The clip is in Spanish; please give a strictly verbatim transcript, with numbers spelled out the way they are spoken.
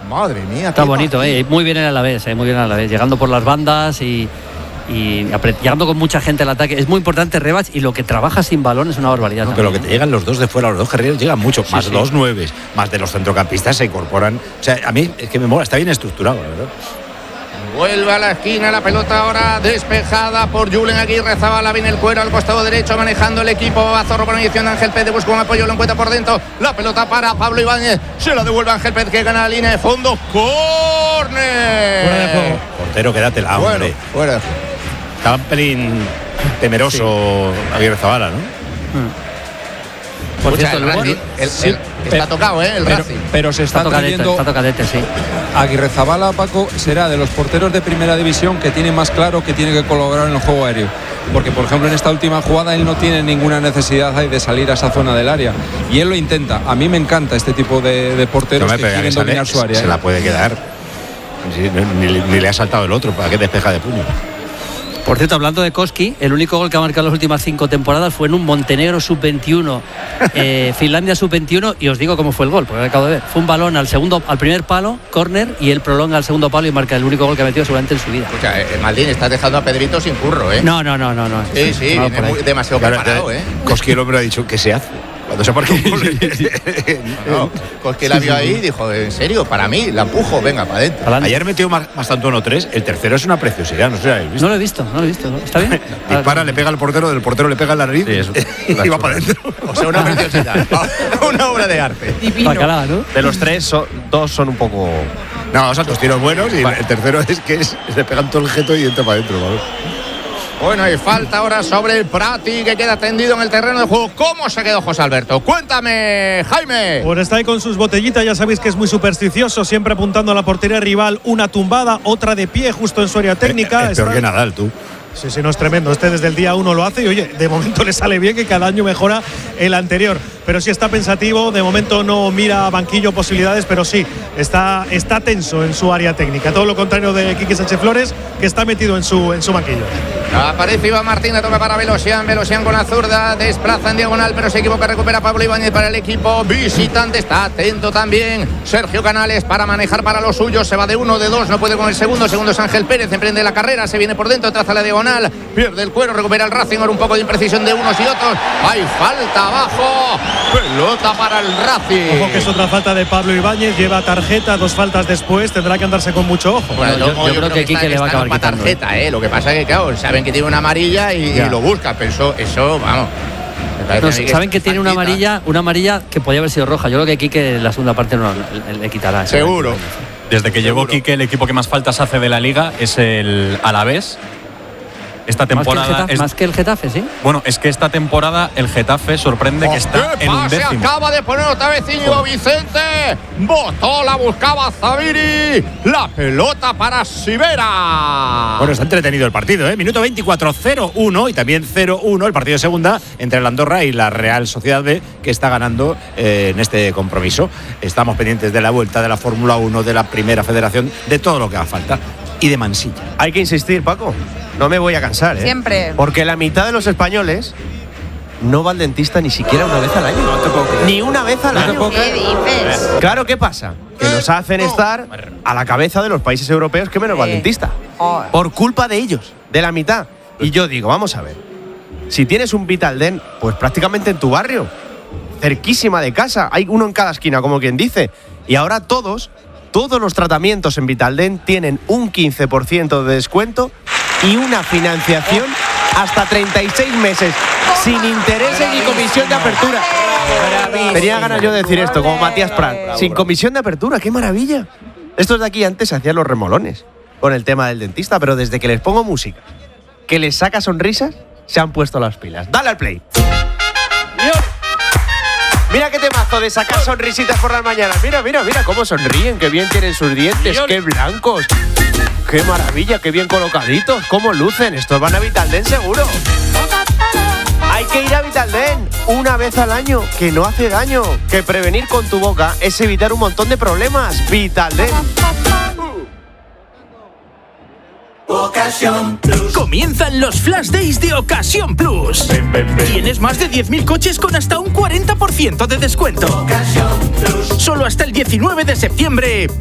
Madre mía. Está bonito, eh, muy bien el Alavés, eh, muy bien el Alavés, llegando por las bandas y, y apre- llegando con mucha gente al ataque. Es muy importante Rebach, y lo que trabaja sin balón es una barbaridad. No, también, pero lo que te ¿eh? llegan los dos de fuera, los dos carrileros llegan mucho, Sí, más sí. dos nueves, más de los centrocampistas se incorporan. O sea, a mí es que me mola, está bien estructurado, la verdad. Vuelve a la esquina, la pelota ahora despejada por Julen Aguirre Zabala, viene el Cuero al costado derecho manejando el equipo, a Zorro por dirección de Ángel Pérez, busca un apoyo, lo encuentra por dentro, la pelota para Pablo Ibáñez, se la devuelve Ángel Pérez que gana la línea de fondo, córner. Fuera de juego. Portero, quédatela, Bueno, hombre. fuera de juego. Estaba un pelín temeroso Aguirre Zabala, ¿no? Por Escucha, cierto, el luego- Racing, el- el- Sí, está pero- tocado, ¿eh? El Pero, Racing. pero se está está tocadete, trayendo está tocadete, sí. Aguirrezabala, Paco, será de los porteros de primera división que tiene más claro que tiene que colaborar en el juego aéreo. Porque, por ejemplo, en esta última jugada él no tiene ninguna necesidad ahí de salir a esa zona del área. Y él lo intenta. A mí me encanta este tipo de, de porteros No me que pega, quieren que sale, dominar su área. se ¿eh? la puede quedar. Sí, ni, ni le ha saltado el otro, ¿para qué despeja de puño? Por cierto, hablando de Koski, el único gol que ha marcado en las últimas cinco temporadas fue en un Montenegro sub veintiuno, eh, Finlandia sub veintiuno, y os digo cómo fue el gol, porque acabo de ver. Fue un balón al segundo, al primer palo, córner, y él prolonga al segundo palo y marca el único gol que ha metido seguramente en su vida. Escucha, eh, Maldín, estás dejando a Pedrito sin curro, ¿eh? No, no, no, no, no. Sí, sí, No, viene por ahí. muy- demasiado Claro, preparado, ¿eh? Koski, el hombre, ha dicho que se hace. Cuando se marca un gol. No, pues que la vio ahí y dijo, en serio, para mí, la empujo, venga, para adentro. Adelante. Ayer metió más, más tanto uno tres, el tercero es una preciosidad, no sé si lo habéis visto. No lo he visto, no lo he visto. ¿no? ¿Está bien? Dispara, le pega al portero, del portero le pega en la nariz Sí, es una y va chula. para adentro. O sea, una preciosidad. Una obra de arte. Bacalao, ¿no? De los tres, son- dos son un poco. No, o sea, dos tiros buenos y el tercero es que es, le pegan todo el jeto y entra para adentro. ¿vale? Bueno, y falta ahora sobre el Prati que queda tendido en el terreno de juego. ¿Cómo se quedó José Alberto? Cuéntame, Jaime. Pues está ahí con sus botellitas, ya sabéis que es muy supersticioso, siempre apuntando a la portería rival, una tumbada, otra de pie justo en su área técnica. Es, es peor Está- que Nadal, tú. Sí, sí, no es tremendo. Este desde el día uno lo hace y oye, de momento le sale bien, que cada año mejora el anterior. Pero sí está pensativo, de momento no mira a banquillo posibilidades, pero sí, está, está tenso en su área técnica. Todo lo contrario de Quique Sánchez Flores, que está metido en su, en su banquillo. Aparece Iván Martínez, toca para Velosian. Velosian con la zurda, desplaza en diagonal, pero se equivoca, recupera Pablo Ibáñez para el equipo visitante. Está atento también Sergio Canales para manejar para los suyos. Se va de uno, de dos, no puede con el segundo. Segundo es Ángel Pérez, emprende la carrera, se viene por dentro, traza la diagonal, pierde el Cuero, recupera el Racing. Ahora un poco de imprecisión de unos y otros. Hay falta abajo, pelota para el Racing. Ojo que es otra falta de Pablo Ibáñez, lleva tarjeta, dos faltas después, tendrá que andarse con mucho ojo. Bueno, Yo- Tomo, yo creo que Quique está- le va a está acabar para quitando, tarjeta, ¿eh? Lo que pasa es que, claro, saben que tiene una amarilla y, Ya. y lo busca, pero eso, eso vamos. me parece No, a mí saben que es tiene una faltita. amarilla, una amarilla que podía haber sido roja. Yo creo que Quique en la segunda parte no le, le quitará. Seguro. Desde que llegó Seguro. Quique, el equipo que más faltas hace de la liga es el Alavés. Esta Más que, el temporada Getafe, es, más que el Getafe, ¿sí? bueno, es que esta temporada el Getafe sorprende que está ¡Qué en un pase décimo. acaba de poner otra vez Íñigo Vicente! Botó, la buscaba Zaviri. La pelota para Sivera. Bueno, está entretenido el partido, ¿eh? Minuto veinticuatro, cero uno y también cero uno el partido de segunda entre el Andorra y la Real Sociedad B, que está ganando eh, en este compromiso. Estamos pendientes de la vuelta de la Fórmula uno, de la Primera Federación, de todo lo que haga falta. Y de Mansilla. Hay que insistir, Paco. No me voy a cansar, ¿eh? Siempre. Porque la mitad de los españoles no va al dentista ni siquiera una vez al año. No te puedo creer. Ni una vez al año. ¿Qué dices? Claro, ¿qué pasa? Que nos hacen estar a la cabeza de los países europeos que menos va al Sí. dentista. Oh. Por culpa de ellos, de la mitad. Y yo digo, vamos a ver. Si tienes un Vitaldent, pues prácticamente en tu barrio, cerquísima de casa, hay uno en cada esquina, como quien dice. Y ahora todos, todos los tratamientos en Vitaldent tienen un quince por ciento de descuento y una financiación hasta treinta y seis meses, sin intereses ni comisión de apertura. Tenía ganas yo de decir esto, como Matías Prat. Sin comisión de apertura, qué maravilla. Estos de aquí antes se hacían los remolones con el tema del dentista, pero desde que les pongo música, que les saca sonrisas, se han puesto las pilas. Dale al play. Mira qué temazo de sacar sonrisitas por las mañanas. Mira, mira, mira cómo sonríen, qué bien tienen sus dientes, qué blancos. Qué maravilla, qué bien colocaditos, cómo lucen. Estos van a Vitaldent seguro. Hay que ir a Vitaldent una vez al año, que no hace daño. Que prevenir con tu boca es evitar un montón de problemas. Vitaldent. Comienzan los Flash Days de Ocasión Plus. Tienes más de diez mil coches con hasta un cuarenta por ciento de descuento. Solo hasta el diecinueve de septiembre.